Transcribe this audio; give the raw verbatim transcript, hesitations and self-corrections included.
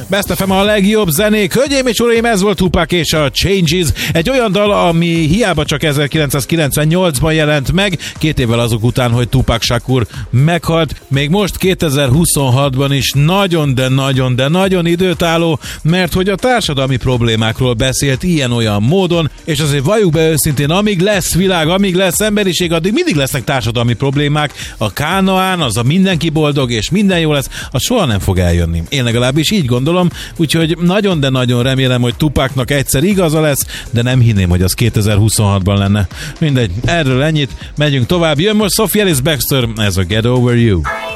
Best ef em a legjobb zenék. Hölgyeim és uraim, ez volt Tupac és a Changes. Egy olyan dal, ami hiába csak ezerkilencszázkilencvennyolcban jelent meg, két évvel azok után, hogy Tupac Shakur meghalt. Még most kétezer-huszonhatban is nagyon, de nagyon, de nagyon időtálló, mert hogy a társadalmi problémákról beszélt ilyen-olyan módon, és azért valljuk be őszintén, amíg lesz világ, amíg lesz emberiség, addig mindig lesznek társadalmi problémák. A Kánaán, az a mindenki boldog és minden jó lesz, az soha nem fog eljönni. Én legalábbis így gondolom, úgyhogy nagyon, de nagyon remélem, hogy Tupacnak egyszer igaza lesz, de nem hinném, hogy az kétezer-huszonhatban lenne. Mindegy, erről ennyit, megyünk tovább. Jön most Sophie Ellis-Bextor, ez a Get Over You.